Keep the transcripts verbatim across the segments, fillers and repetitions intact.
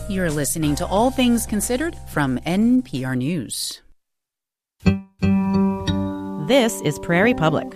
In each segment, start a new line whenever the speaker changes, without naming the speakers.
You're listening to All Things Considered from N P R News. This is Prairie Public.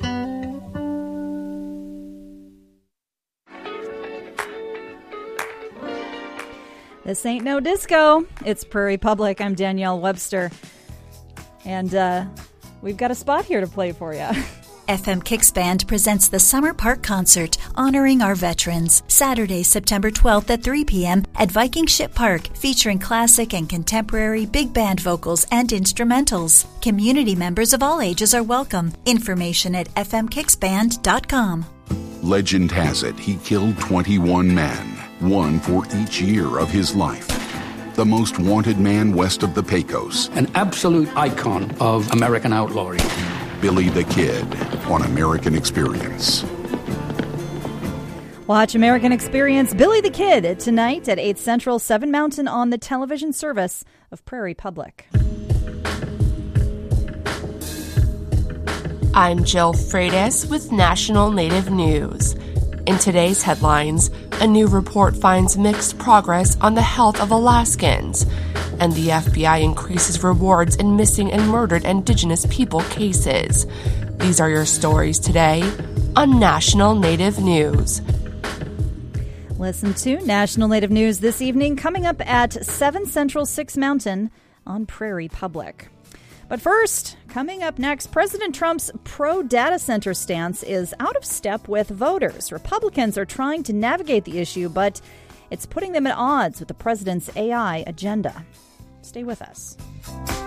This ain't no disco. It's Prairie Public. I'm Danielle Webster. And uh, we've got a spot here to play for you.
F M Kicks Band presents the Summer Park Concert, honoring our veterans. Saturday, September twelfth at three p.m. at Viking Ship Park, featuring classic and contemporary big band vocals and instrumentals. Community members of all ages are welcome. Information at f m kicks band dot com.
Legend has it he killed twenty-one men, one for each year of his life. The most wanted man west of the Pecos.
An absolute icon of American outlawry.
Billy the Kid on American Experience.
Watch American Experience Billy the Kid tonight at eight Central, seven Mountain on the television service of Prairie Public.
I'm Jill Freitas with National Native News. In today's headlines, a new report finds mixed progress on the health of Alaskans, and the F B I increases rewards in missing and murdered Indigenous people cases. These are your stories today on National Native News.
Listen to National Native News this evening, coming up at seven Central, six Mountain on Prairie Public. But first, coming up next, President Trump's pro-data center stance is out of step with voters. Republicans are trying to navigate the issue, but it's putting them at odds with the president's A I agenda. Stay with us.